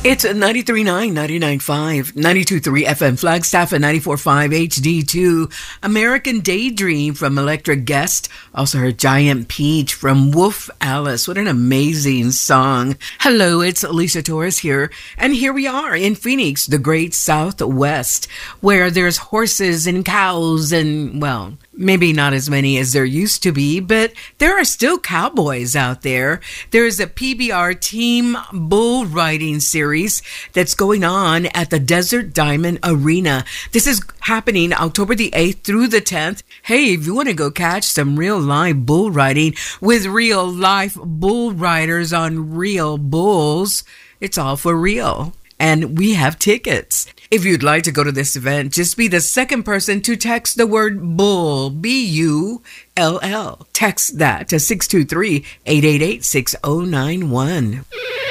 It's 93.9, 99.5, 92.3 FM Flagstaff and 94.5 HD2. American Daydream from Electric Guest. Also heard Giant Peach from Wolf Alice. What an amazing song. Hello, it's Alicia Torres here. And here we are in Phoenix, the great Southwest, where there's horses and cows and, well, maybe not as many as there used to be, but there are still cowboys out there. There's a PBR team bull riding series that's going on at the Desert Diamond Arena. This is happening October the 8th through the 10th. Hey, if you want to go catch some real live bull riding with real life bull riders on real bulls, it's all for real. And we have tickets. If you'd like to go to this event, just be the second person to text the word bull, B-U-L-L. Text that to 623-888-6091.